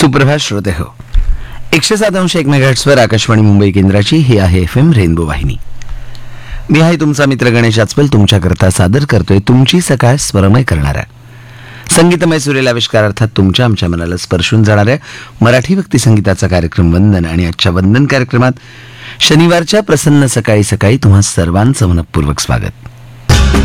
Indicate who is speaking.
Speaker 1: सुप्रभात श्रोते हो. 107.1 मेगाहर्ट्झवर आकाशवाणी मुंबई केंद्राची ही आहे FM रेनबो वाहिनी. मी आहे तुमचा मित्र गणेश आचपल, तुमच्याकरता सादर करतोय तुमची सकाळ स्वरमय करणारा संगीतमय सुरेल आविष्कार, अर्थात तुमच्या आमच्या मनाला स्पर्शून जाणाऱ्या मराठी भक्ती संगीताचा कार्यक्रम वंदन. आणि आजच्या वंदन कार्यक्रमात शनिवारच्या प्रसन्न सकाळी सकाळी तुम्हा सर्वांचं मनपूर्वक स्वागत.